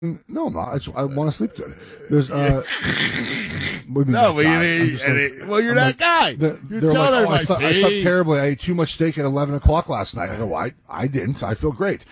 No, I'm not. I want to sleep good. There's what do you mean, No, but guy? I'm just like- you're I'm that like, guy. You're they're telling like, oh, everybody, I slept "See?" terribly. I ate too much steak at 11 o'clock last night. I go, I didn't. I feel great.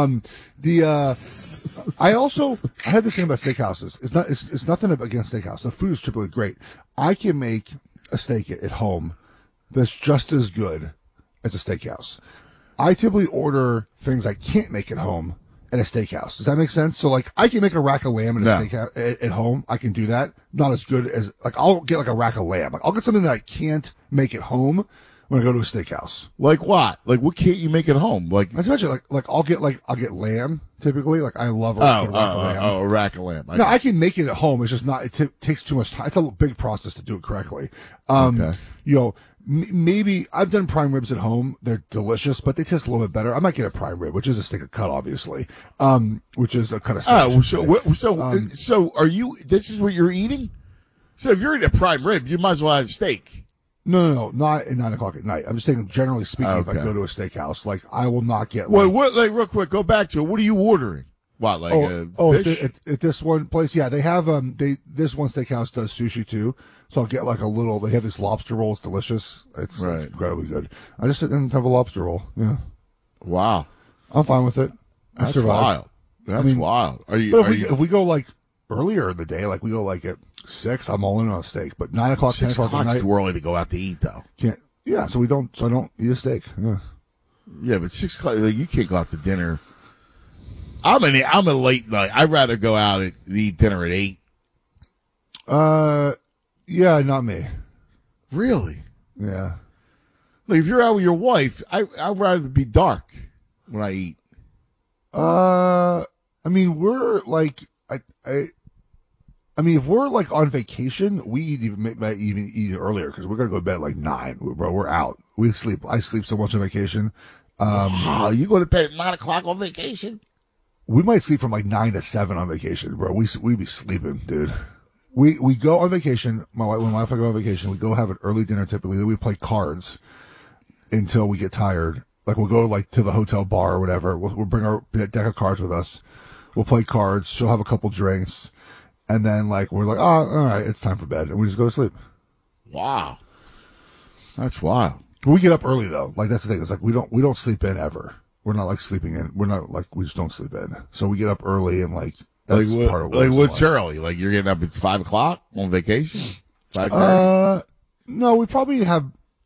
I had this thing about steakhouses. It's nothing against steakhouse. The food is typically great. I can make a steak at home that's just as good as a steakhouse. I typically order things I can't make at home at a steakhouse. Does that make sense? So, like, I can make a rack of lamb at a steakhouse at home. I can do that. Not as good as, like, I'll get like a rack of lamb. Like, I'll get something that I can't make at home when I go to a steakhouse. Like what? Like what can't you make at home? Like Not to mention, I'll get lamb typically. Like, I love a rack of lamb. a rack of lamb. No, I can make it at home. It's just not. It takes too much time. It's a big process to do it correctly. Okay. You know, maybe I've done prime ribs at home. They're delicious, but they taste a little bit better. I might get a prime rib, which is a steak of cut, obviously. Which is a cut of steak. Oh, so are you? This is what you're eating? So if you're eating a prime rib, you might as well have a steak. No, not at 9 o'clock at night. I'm just saying, generally speaking, if I Okay. go to a steakhouse, like, I will not get. Wait, what? Like real quick, go back to it. What are you ordering? What, like fish? At this one place, yeah, they have this one steakhouse does sushi too, so I'll get like a little. They have this lobster roll. It's delicious. It's Right. incredibly good. I just sit and have a lobster roll. Yeah, Wow, I'm fine with it. I that's survive. wild. That's wild. Are you? But Are if we go like earlier in the day, like we go like at 6, I'm all in on a steak. But 9 o'clock, 10 6 o'clock at o'clock's night, too early to go out to eat, though. can't. Yeah, so I don't eat a steak. Yeah. Yeah, but 6 o'clock, like, you can't go out to dinner. I'm a late night. I'd rather go out and eat dinner at 8. Yeah, not me. Really? Yeah. Like if you're out with your wife, I'd rather be dark when I eat. I mean, we're like, I mean, if we're like on vacation, we might even eat earlier because we're gonna go to bed at like 9. Bro, we're out. I sleep so much on vacation. You go to bed at 9 o'clock on vacation? We might sleep from like 9 to 7 on vacation, bro. We be sleeping, dude. We go on vacation. When my wife and I go on vacation, we go have an early dinner typically. Then we play cards until we get tired. Like we'll go like to the hotel bar or whatever. We'll bring our deck of cards with us. We'll play cards. She'll have a couple drinks, and then like we're like, oh, all right, it's time for bed, and we just go to sleep. Wow, that's wild. We get up early though. Like that's the thing. It's like we don't sleep in ever. We're not like sleeping in. We're not like we just don't sleep in. So we get up early and like that's part of what. Like what's early? Like you're getting up at 5 o'clock on vacation? 5:30? No, we probably have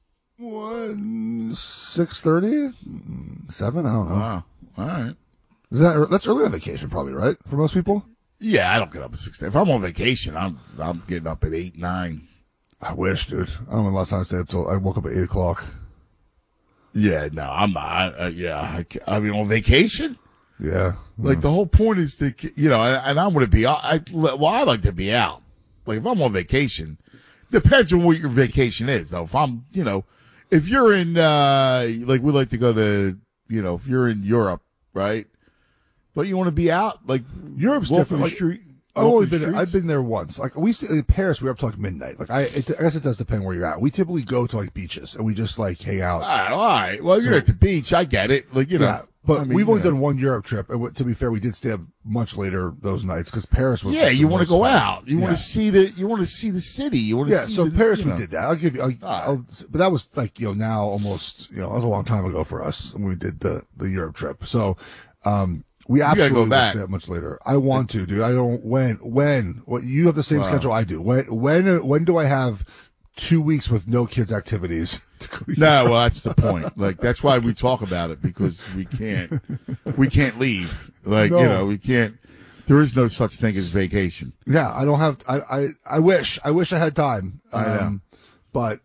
6:30, 7. I don't know. Wow. All right. That's early on vacation, probably, right? For most people. Yeah, I don't get up at 6. If I'm on vacation, I'm getting up at 8, 9. I wish, dude. I don't know when last time I stayed up till I woke up at 8 o'clock. Yeah, no, I'm not. I mean, on vacation. Yeah. Like the whole point is to, and I'm going to be. I like to be out. Like if I'm on vacation, depends on what your vacation is. Though, if I'm, if you're in, like we like to go to, if you're in Europe, right? But you want to be out, like Europe's walking different. the Like, street. I've been there once. Like in Paris, we were up till like midnight. Like I guess it does depend where you're at. We typically go to like beaches and we just like hang out. All right. Well, you're at the beach. I get it. Like Yeah, but I mean, we've only done one Europe trip, and to be fair, we did stay up much later those nights because Paris was. Yeah, like, you want to go out. You want Yeah. to see the. You want to see the city. You want to. Yeah, see so the, Paris, we did that. I'll give you, All but that was like now almost that was a long time ago for us when we did the Europe trip. So, we gotta absolutely go will back. stay up much later. I want to, dude. I don't. When? What? You have the same Wow. schedule I do. When do I have 2 weeks with no kids' activities? To go to No, Europe? well, that's the point. Like that's why we talk about it because we can't leave. Like No. we can't. There is no such thing as vacation. Yeah, I don't have. I wish I had time. I know. But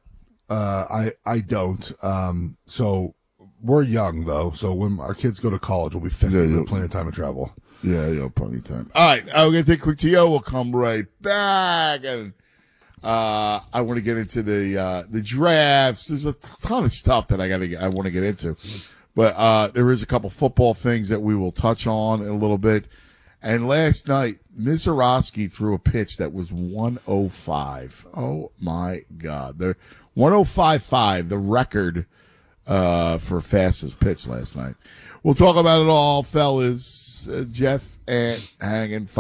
I don't. So we're young though. So when our kids go to college, we'll be 50. Yeah, We'll yeah. have plenty of time to travel. Yeah, plenty of time. All right, we're gonna take a quick TO. We'll come right back, and I want to get into the drafts. There's a ton of stuff that I want to get into, but there is a couple football things that we will touch on in a little bit. And last night, Mizorowski threw a pitch that was 105. Oh my God, the 105.5, the record for fastest pitch last night. We'll talk about it all, fellas. Jeff, ant hanging